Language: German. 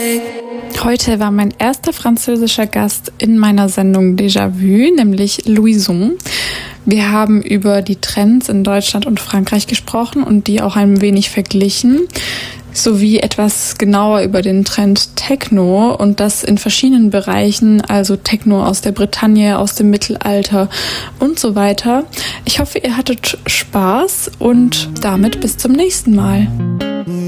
Heute war mein erster französischer Gast in meiner Sendung Déjà-vu, nämlich Louison. Wir haben über die Trends in Deutschland und Frankreich gesprochen und die auch ein wenig verglichen, sowie etwas genauer über den Trend Techno und das in verschiedenen Bereichen, also Techno aus der Bretagne, aus dem Mittelalter und so weiter. Ich hoffe, ihr hattet Spaß und damit bis zum nächsten Mal.